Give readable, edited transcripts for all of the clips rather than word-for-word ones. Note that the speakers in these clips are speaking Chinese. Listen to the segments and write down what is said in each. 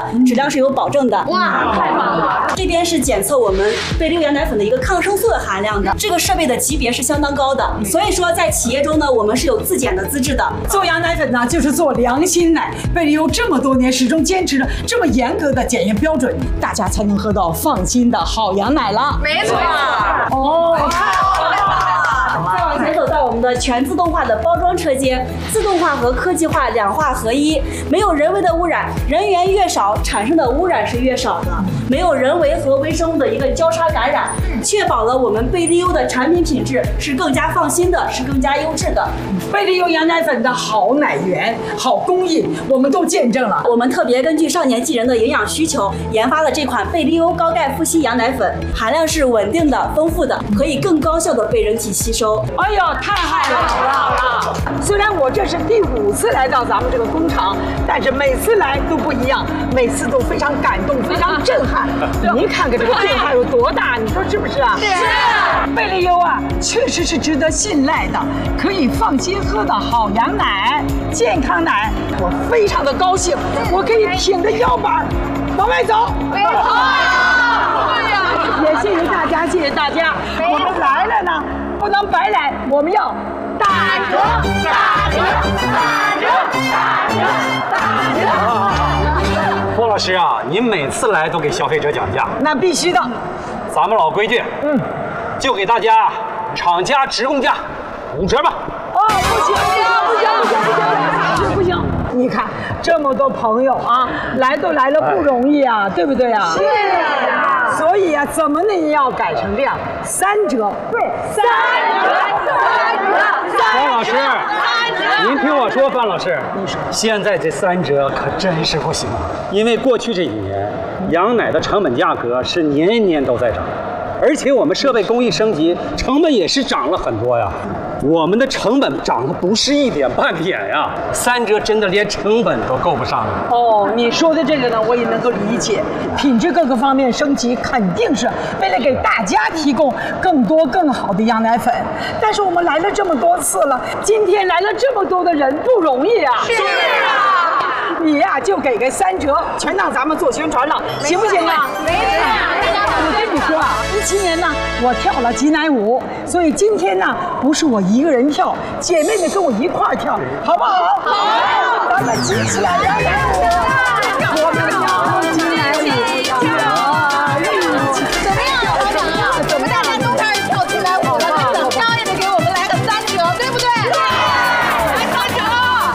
质量是有保证的。 哇，太棒了！ 这边是检测我们贝利优羊奶粉的一个抗生素的含量的，这个设备的级别是相当高的，所以说在企业中呢，我们是有自检的资质的。 做羊奶粉呢，就是做良心奶。贝利优这么多年始终坚持着这么严格的检验标准，大家才能喝到放心的好羊奶了。 没错。 哦， 再往前走到我们的全自动化的包装车间，自动化和科技化两化合一，没有人为的污染，人员越少，产生的污染是越少的，没有人为和微生物的一个交叉感染，确保了我们贝利优的产品品质是更加放心的，是更加优质的。 贝利优羊奶粉的好奶源、好工艺，我们都见证了。 我们特别根据少年纪人的营养需求，研发了这款贝利优高钙富硒羊奶粉，含量是稳定的、丰富的，可以更高效的被人体吸收。 哎呦，太好了！虽然我这是第5次来到咱们这个工厂，但是每次来都不一样，每次都非常感动，非常震撼。您看看这个变化有多大，你说是不是啊？ 是。 贝利优啊，确实是值得信赖的，可以放心喝的好羊奶、健康奶。我非常的高兴，我可以挺着腰板往外走。 没错。对呀。 也谢谢大家，谢谢大家。我们来了呢，不能白来，我们要打折、打折、打折、打折、打折。 郭老师啊，您每次来都给消费者讲价， 那必须的。 咱们老规矩，就给大家厂家直供价5折吧。 哦，不行，不行！你看这么多朋友啊，来都来了不容易啊，对不对啊？ 是啊。 所以啊，怎么呢也要改成这样，3折。对，3折。 范老师，您听我说，范老师，现在这3折可真是不行，因为过去这几年，羊奶的成本价格是年年都在涨。而且我们设备工艺升级，成本也是涨了很多呀。我们的成本涨的不是一点半点呀，3折真的连成本都够不上了。 哦，你说的这个呢，我也能够理解，品质各个方面升级，肯定是为了给大家提供更多更好的羊奶粉。但是我们来了这么多次了，今天来了这么多的人，不容易啊。 是啊。 你呀，就给个3折，全当咱们做宣传了，行不行啊？ 没错。 我跟你说啊，17年呢，我跳了挤奶舞，所以今天呢，不是我一个人跳，姐妹们跟我一块儿跳，好不好？好，咱们挤起来，羊奶舞，我们跳挤奶舞， 怎么样，老板啊？怎么大家都开始跳起来舞了？那怎么着也得给我们来个3折，对不对？来3折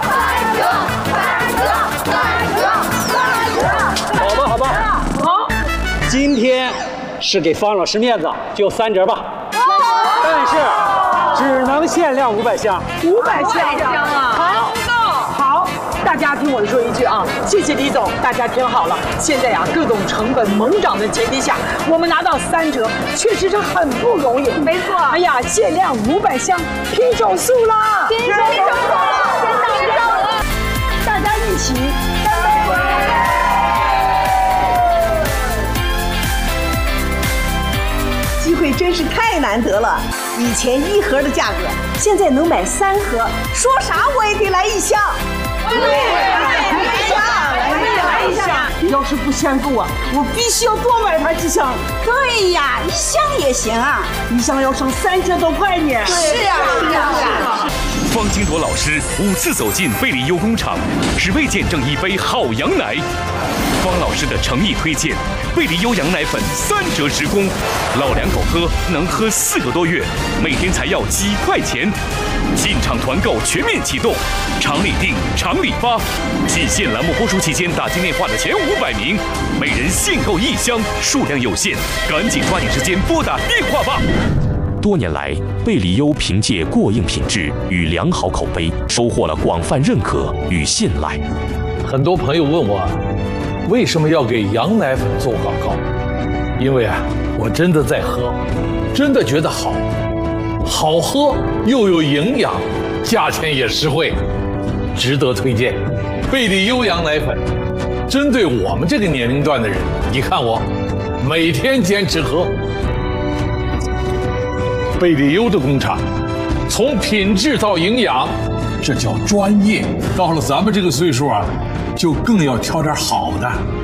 ，3折，3折，3折。 好吧， 好， 今天是给方老师面子，就3折吧。但是只能限量500箱。 500箱啊！好，大家听我说一句啊，谢谢李总，大家听好了。现在呀，各种成本猛涨的前提下，我们拿到3折，确实是很不容易。 没错。 哎呀，限量500箱，拼手速啦！ 拼手速了！ 大家一起干杯！ 机会真是太难得了，以前1盒的价格，现在能买3盒，说啥我也得来1箱。对，来一箱。要是不嫌够啊，我必须要多买它几箱。对呀，1箱也行啊，1箱要省3折多块呢。 是啊。 方金铎老师5次走进贝利优工厂，只为见证一杯好羊奶。方老师的诚意推荐，贝利优羊奶粉3折直供，老两口喝能喝4个多月，每天才要几块钱。进场团购全面启动，厂里订，厂里发。季限栏目播出期间打进电话的前500名，每人限购1箱，数量有限，赶紧抓紧时间拨打电话吧。 多年来，贝利优凭借过硬品质与良好口碑，收获了广泛认可与信赖。 很多朋友问我，为什么要给羊奶粉做广告？因为啊，我真的在喝，真的觉得好，好喝又有营养，价钱也实惠，值得推荐。贝利优羊奶粉，针对我们这个年龄段的人，你看我每天坚持喝。贝利优的工厂，从品质到营养，这叫专业。到了咱们这个岁数啊，就更要挑点好的。